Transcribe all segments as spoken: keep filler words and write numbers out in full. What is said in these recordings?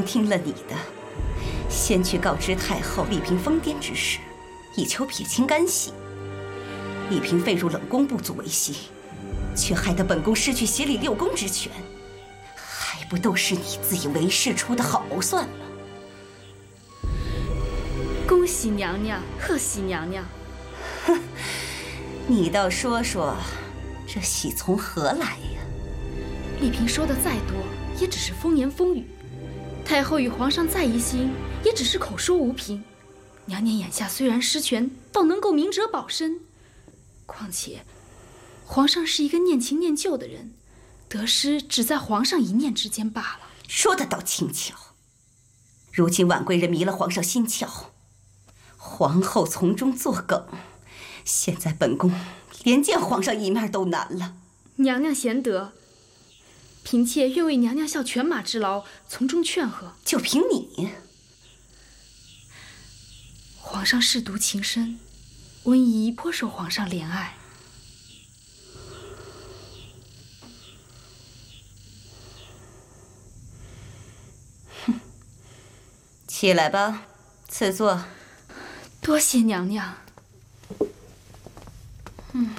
听了你的，先去告知太后丽嫔疯癫之事，以求撇清干系。丽嫔废入冷宫不足为惜，却害得本宫失去协理六宫之权，还不都是你自以为是出的好谋算了？ 恭喜娘娘，贺喜娘娘！ 哼，你倒说说，这喜从何来呀？ 丽嫔说的再多，也只是风言风语；太后与皇上再疑心，也只是口说无凭。娘娘眼下虽然失权，倒能够明哲保身。况且，皇上是一个念情念旧的人，得失只在皇上一念之间罢了。 说的倒轻巧。如今婉贵人迷了皇上心窍，皇后从中作梗，现在本宫连见皇上一面都难了。 娘娘贤德，嫔妾愿为娘娘效犬马之劳，从中劝和。 就凭你？ 皇上舐犊情深，温宜颇受皇上怜爱。 哼，起来吧，赐座。 多谢娘娘。 嗯。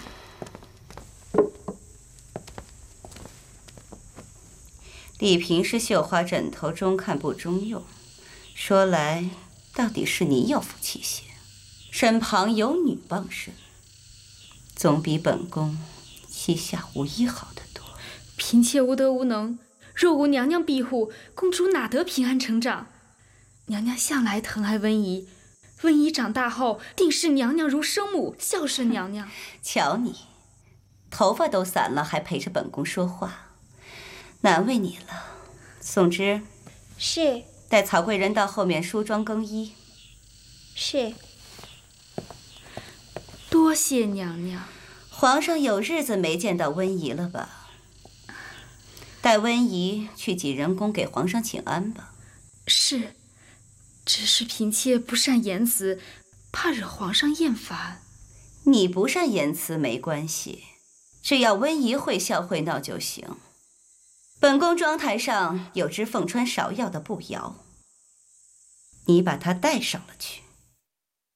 丽嫔是绣花枕头，中看不中用。说来，到底是你有福气些，身旁有女傍身，总比本宫膝下无疑好得多。 嫔妾无德无能，若无娘娘庇护，公主哪得平安成长？娘娘向来疼爱温宜，温宜长大后定视娘娘如生母，孝顺娘娘。 瞧你，头发都散了，还陪着本宫说话。难为你了，宋之。 是。 带曹贵人到后面梳妆更衣。 是。 多谢娘娘。 皇上有日子没见到温宜了吧？带温宜去济仁宫给皇上请安吧。 是，只是嫔妾不善言辞，怕惹皇上厌烦。 你不善言辞没关系，只要温宜会笑会闹就行。本宫妆台上有只凤穿芍药的步摇，你把它带上了去。